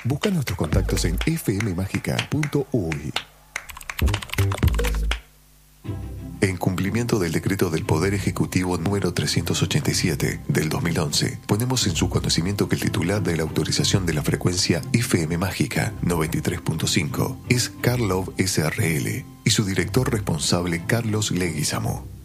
Busca nuestros contactos en fmmagica.uy. En cumplimiento del decreto del Poder Ejecutivo número 387 del 2011, ponemos en su conocimiento que el titular de la autorización de la frecuencia FM Mágica 93.5 es Karlov SRL y su director responsable Carlos Leguizamo.